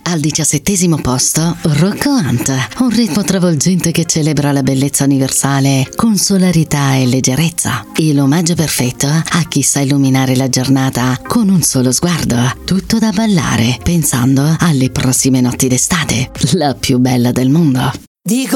Al 17° posto, Rocco Hunt, un ritmo travolgente che celebra la bellezza universale con solarità e leggerezza. Il omaggio perfetto a chi sa illuminare la giornata con un solo sguardo, tutto da ballare, pensando alle prossime notti d'estate, la più bella del mondo. Dico